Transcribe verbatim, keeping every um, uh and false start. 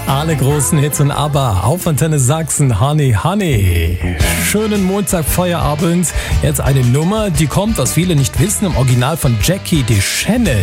Alle großen Hits und ABBA auf Antenne Sachsen, Honey, Honey. Schönen Montag, Feierabend. Jetzt eine Nummer, die kommt, was viele nicht wissen, im Original von Jackie DeShannon.